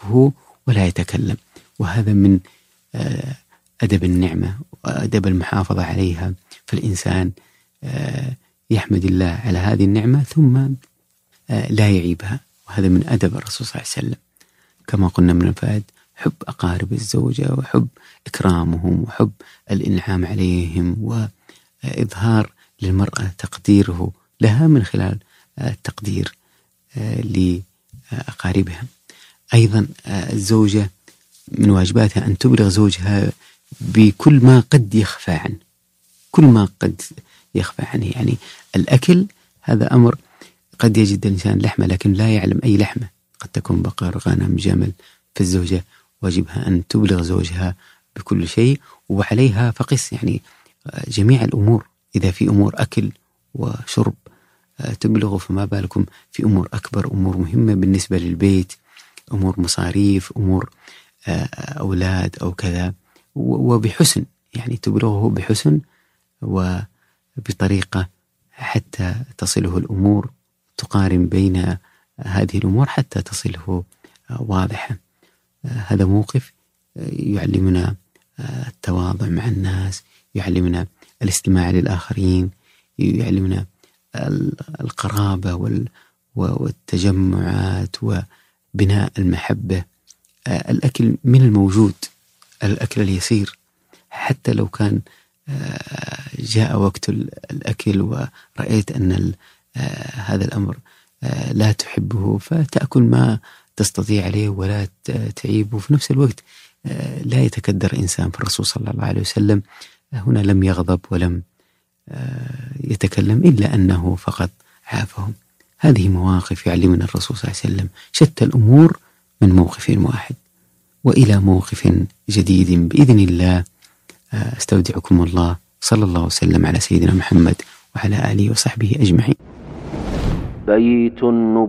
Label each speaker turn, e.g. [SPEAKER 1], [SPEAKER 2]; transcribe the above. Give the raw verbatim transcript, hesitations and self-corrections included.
[SPEAKER 1] يحبه ولا يتكلم. وهذا من أدب النعمة وأدب المحافظة عليها. فالإنسان يحمد الله على هذه النعمة ثم لا يعيبها، وهذا من أدب الرسول صلى الله عليه وسلم. كما قلنا من الفائد حب أقارب الزوجة وحب إكرامهم وحب الإنعام عليهم وإظهار للمرأة تقديره لها من خلال التقدير لأقاربها. أيضا الزوجة من واجباتها أن تبلغ زوجها بكل ما قد يخفى عنه، كل ما قد يخفى عنه. يعني الأكل هذا أمر قد يجد الإنسان لحمة لكن لا يعلم أي لحمة، قد تكون بقر، غنم، جمل. فالزوجة واجبها أن تبلغ زوجها بكل شيء، وعليها فقس يعني جميع الأمور. إذا في أمور أكل وشرب تبلغ، فما بالكم في أمور أكبر، أمور مهمة بالنسبة للبيت، أمور مصاريف، أمور أولاد أو كذا، وبحسن يعني تبلغه بحسن وبطريقة حتى تصله الأمور، تقارن بين هذه الأمور حتى تصله واضحة. هذا موقف يعلمنا التواضع مع الناس، يعلمنا الاستماع للآخرين، يعلمنا القرابة والتجمعات وبناء المحبة. الأكل من الموجود، الأكل اليسير، حتى لو كان جاء وقت الأكل ورأيت أن هذا الأمر لا تحبه فتأكل ما تستطيع عليه ولا تعيبه. في نفس الوقت لا يتكدر إنسان. فالرسول صلى الله عليه وسلم هنا لم يغضب ولم يتكلم إلا أنه فقط عافهم. هذه مواقف يعلمنا الرسول صلى الله عليه وسلم شتى الأمور من موقف واحد. وإلى موقف جديد بإذن الله، استودعكم الله، صلى الله وسلم على سيدنا محمد وعلى آله وصحبه أجمعين.
[SPEAKER 2] بيت